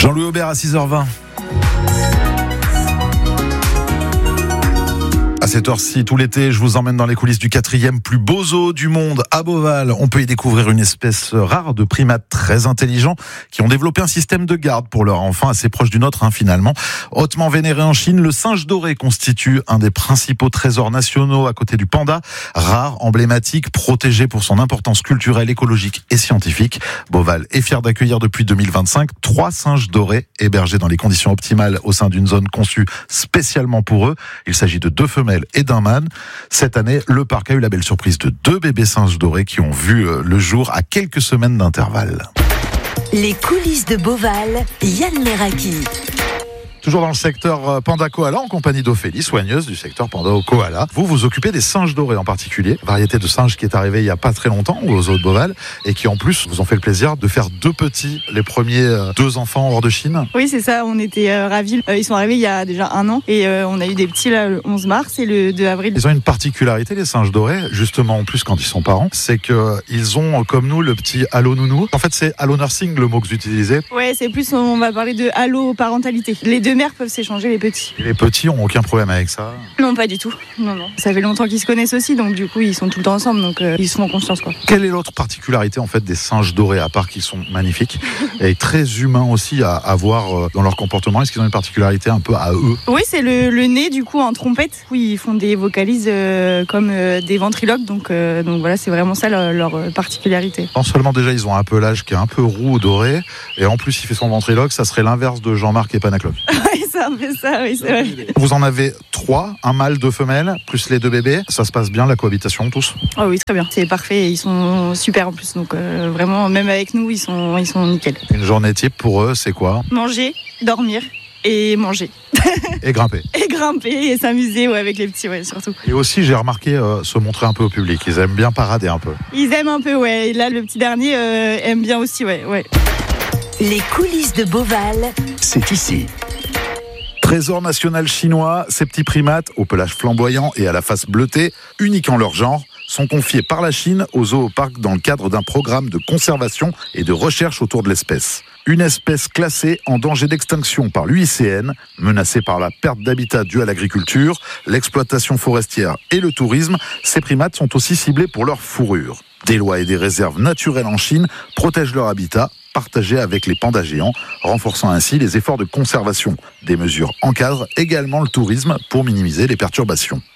Jean-Louis Aubert à 6h20. À cette heure-ci, tout l'été, je vous emmène dans les coulisses du 4e plus beau zoo du monde, à Beauval. On peut y découvrir une espèce rare de primates très intelligents qui ont développé un système de garde pour leur enfant assez proche du nôtre, finalement. Hautement vénéré en Chine, le singe doré constitue un des principaux trésors nationaux à côté du panda. Rare, emblématique, protégé pour son importance culturelle, écologique et scientifique. Beauval est fier d'accueillir depuis 2025 3 singes dorés hébergés dans les conditions optimales au sein d'une zone conçue spécialement pour eux. Il s'agit de 2 femelles et d'un mâne. Cette année, le parc a eu la belle surprise de 2 bébés singes dorés qui ont vu le jour à quelques semaines d'intervalle. Les coulisses de Beauval, Yann Leraki. Toujours dans le secteur Panda Koala, en compagnie d'Ophélie, soigneuse du secteur Panda Koala. Vous vous occupez des singes dorés en particulier, variété de singes qui est arrivée il n'y a pas très longtemps au zoo de Beauval et qui en plus vous ont fait le plaisir de faire 2 petits, les premiers 2 enfants hors de Chine. Oui, c'est ça, on était ravis. Ils sont arrivés il y a déjà 1 an et on a eu des petits là, le 11 mars et le 2 avril. Ils ont une particularité, les singes dorés, justement en plus quand ils sont parents, c'est qu'ils ont comme nous le petit Allo Nounou. En fait, c'est Allo Nursing le mot que vous utilisez. Ouais, c'est plus, on va parler de Allo Parentalité. Les 2 mères peuvent s'échanger les petits. Et les petits ont aucun problème avec ça? Non, pas du tout. Non. Ça fait longtemps qu'ils se connaissent aussi, donc du coup ils sont tout le temps ensemble, donc ils se font confiance quoi. Quelle est l'autre particularité en fait des singes dorés, à part qu'ils sont magnifiques et très humains aussi à voir dans leur comportement? Est-ce qu'ils ont une particularité un peu à eux? Oui, c'est le nez du coup en trompette. Oui, ils font des vocalises comme des ventriloques, donc voilà, c'est vraiment ça leur particularité. Non seulement déjà ils ont un pelage qui est un peu roux ou doré, et en plus il fait son ventriloque, ça serait l'inverse de Jean-Marc et Panacloc. Oui, c'est un peu ça, oui, c'est vrai. Vous en avez 3, un mâle, 2 femelles, plus les 2 bébés. Ça se passe bien la cohabitation tous? Oh oui, très bien, c'est parfait, ils sont super en plus, donc vraiment même avec nous ils sont nickel. Une journée type pour eux, c'est quoi? Manger, dormir et manger. Et grimper. Et grimper et s'amuser avec les petits, surtout. Et aussi, j'ai remarqué se montrer un peu au public. Ils aiment bien parader un peu. Ils aiment un peu, ouais. Et là, le petit dernier aime bien aussi, ouais. Les coulisses de Beauval, c'est ici. Trésor national chinois, ces petits primates au pelage flamboyant et à la face bleutée, uniques en leur genre, sont confiés par la Chine au zooparc dans le cadre d'un programme de conservation et de recherche autour de l'espèce. Une espèce classée en danger d'extinction par l'UICN, menacée par la perte d'habitat due à l'agriculture, l'exploitation forestière et le tourisme, ces primates sont aussi ciblés pour leur fourrure. Des lois et des réserves naturelles en Chine protègent leur habitat, partagé avec les pandas géants, renforçant ainsi les efforts de conservation. Des mesures encadrent également le tourisme pour minimiser les perturbations.